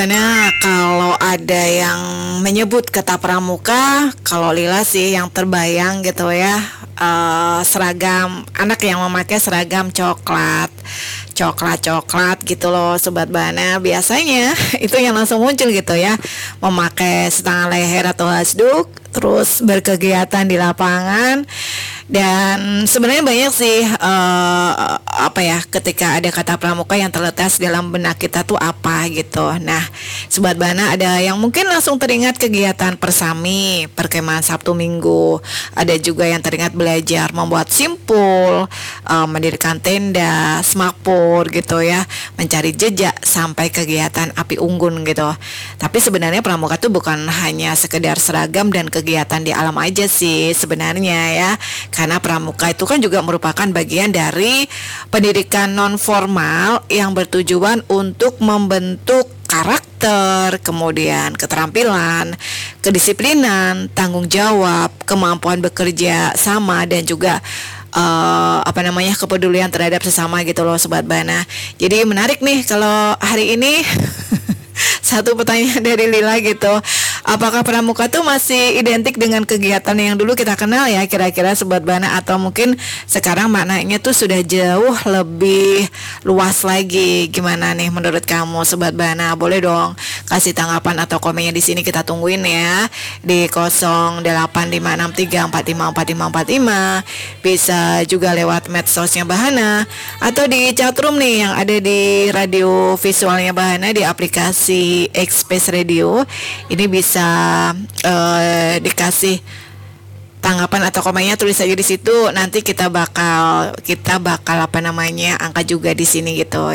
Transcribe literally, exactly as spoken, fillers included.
Karena kalau ada yang menyebut kata pramuka, kalau Lila sih yang terbayang gitu ya, eh, seragam anak yang memakai seragam coklat, coklat coklat gitu loh, sobat Bana. Biasanya itu yang langsung muncul gitu ya, memakai setengah leher atau hasduk, terus berkegiatan di lapangan. Dan sebenarnya banyak sih, eh, apa ya, ketika ada kata pramuka yang terletas dalam benak kita tuh apa gitu. Nah, sobat Bana, ada yang mungkin langsung teringat kegiatan persami, perkemahan Sabtu Minggu. Ada juga yang teringat belajar membuat simpul, eh, mendirikan tenda, smakpur gitu ya, mencari jejak sampai kegiatan api unggun gitu. Tapi sebenarnya pramuka tuh bukan hanya sekedar seragam dan kegiatan di alam aja sih sebenarnya ya. Karena pramuka itu kan juga merupakan bagian dari pendidikan non formal yang bertujuan untuk membentuk karakter, kemudian keterampilan, kedisiplinan, tanggung jawab, kemampuan bekerja sama, dan juga eh, apa namanya, kepedulian terhadap sesama gitu loh, sobat Bana. Jadi menarik nih kalau hari ini satu pertanyaan dari Lila gitu. Apakah pramuka tuh masih identik dengan kegiatan yang dulu kita kenal ya, kira-kira sobat Bana, atau mungkin sekarang maknanya tuh sudah jauh lebih luas lagi? Gimana nih menurut kamu, sobat Bana? Boleh dong kasih tanggapan atau komennya di sini, kita tungguin ya di nol delapan lima enam tiga empat lima empat lima empat lima. Bisa juga lewat medsosnya Bahana atau di chatroom nih yang ada di radio visualnya Bahana di aplikasi Express Radio. Ini bisa eh, dikasih tanggapan atau komennya, tulis aja di situ. Nanti kita bakal kita bakal apa namanya, angkat juga di sini gitu.